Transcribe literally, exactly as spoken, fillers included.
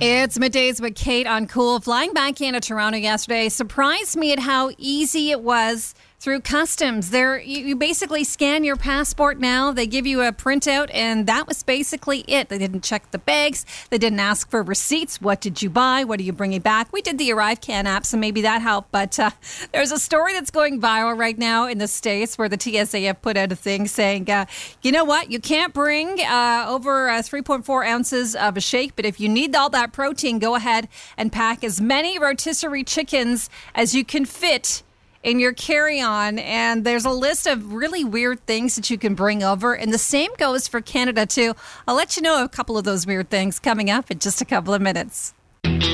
It's Middays with Kate on Cool. Flying back into Toronto yesterday surprised me at how easy it was through customs. There, you, you basically scan your passport now. They give you a printout, and that was basically it. They didn't check the bags. They didn't ask for receipts. What did you buy? What are you bringing back? We did the ArriveCan app, so maybe that helped. But uh, there's a story that's going viral right now in the States where the T S A have put out a thing saying, uh, you know what? You can't bring uh, over uh, three point four ounces of a shake, but if you need all that protein, go ahead and pack as many rotisserie chickens as you can fit in your carry-on. And there's a list of really weird things that you can bring over, and the same goes for Canada too. I'll let you know a couple of those weird things coming up in just a couple of minutes.